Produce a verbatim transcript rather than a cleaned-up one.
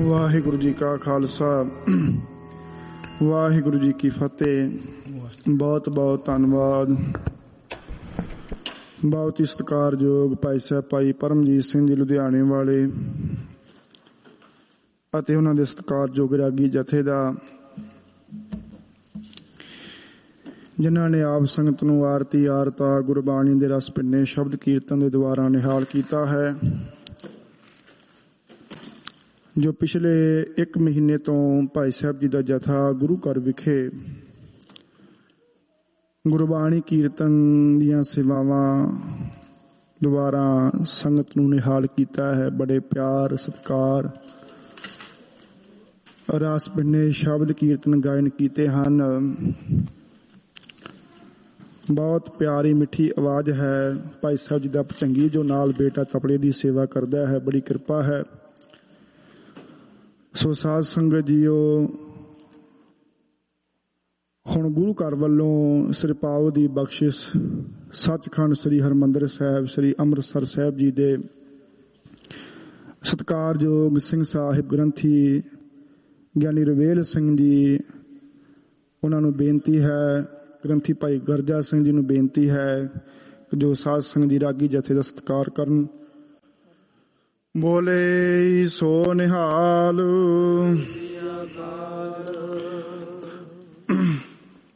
ਵਾਹਿਗੁਰੂ ਜੀ ਕਾ ਖਾਲਸਾ ਵਾਹਿਗੁਰੂ ਜੀ ਕੀ ਫਤਿਹ। ਬਹੁਤ ਬਹੁਤ ਧੰਨਵਾਦ। ਬਹੁਤ ਹੀ ਸਤਿਕਾਰਯੋਗ ਭਾਈ ਸਾਹਿਬ ਭਾਈ ਪਰਮਜੀਤ ਸਿੰਘ ਜੀ ਲੁਧਿਆਣੇ ਵਾਲੇ ਅਤੇ ਉਹਨਾਂ ਦੇ ਸਤਿਕਾਰਯੋਗ ਰਾਗੀ ਜਥੇ ਦਾ, ਜਿਨ੍ਹਾਂ ਨੇ ਆਪ ਸੰਗਤ ਨੂੰ ਆਰਤੀ ਆਰਤਾ ਗੁਰਬਾਣੀ ਦੇ ਰਸ ਭਿੰਨੇ ਸ਼ਬਦ ਕੀਰਤਨ ਦੇ ਦੁਆਰਾ ਨਿਹਾਲ ਕੀਤਾ ਹੈ। ਜੋ ਪਿਛਲੇ ਇੱਕ ਮਹੀਨੇ ਤੋਂ ਭਾਈ ਸਾਹਿਬ ਜੀ ਦਾ ਜਥਾ ਗੁਰੂ ਘਰ ਵਿਖੇ ਗੁਰਬਾਣੀ ਕੀਰਤਨ ਦੀਆਂ ਸੇਵਾਵਾਂ ਦੁਆਰਾ ਸੰਗਤ ਨੂੰ ਨਿਹਾਲ ਕੀਤਾ ਹੈ। ਬੜੇ ਪਿਆਰ ਸਤਿਕਾਰ ਰਸ ਭਿੰਨੇ ਸ਼ਬਦ ਕੀਰਤਨ ਗਾਇਨ ਕੀਤੇ ਹਨ। ਬਹੁਤ ਪਿਆਰੀ ਮਿੱਠੀ ਆਵਾਜ਼ ਹੈ ਭਾਈ ਸਾਹਿਬ ਜੀ ਦਾ ਭਚੰਗੀ, ਜੋ ਨਾਲ ਬੇਟਾ ਤਪੜੇ ਦੀ ਸੇਵਾ ਕਰਦਾ ਹੈ। ਬੜੀ ਕਿਰਪਾ ਹੈ। ਸੋ ਸਾਧ ਸੰਗਤ ਜੀਓ, ਹੁਣ ਗੁਰੂ ਘਰ ਵੱਲੋਂ ਸਿਰਪਾਓ ਦੀ ਬਖਸ਼ਿਸ਼ ਸੱਚਖੰਡ ਸ੍ਰੀ ਹਰਿਮੰਦਰ ਸਾਹਿਬ ਸ੍ਰੀ ਅੰਮ੍ਰਿਤਸਰ ਸਾਹਿਬ ਜੀ ਦੇ ਸਤਿਕਾਰਯੋਗ ਸਿੰਘ ਸਾਹਿਬ ਗ੍ਰੰਥੀ ਗਿਆਨੀ ਰਵੇਲ ਸਿੰਘ ਜੀ, ਉਹਨਾਂ ਨੂੰ ਬੇਨਤੀ ਹੈ, ਗ੍ਰੰਥੀ ਭਾਈ ਗਰਜਾ ਸਿੰਘ ਜੀ ਨੂੰ ਬੇਨਤੀ ਹੈ ਕਿ ਜੋ ਸਾਧ ਸੰਗਤ ਦੀ ਰਾਗੀ ਜਥੇ ਦਾ ਸਤਿਕਾਰ ਕਰਨ। ਬੋਲੇ ਸੋ ਨਿਹਾਲ।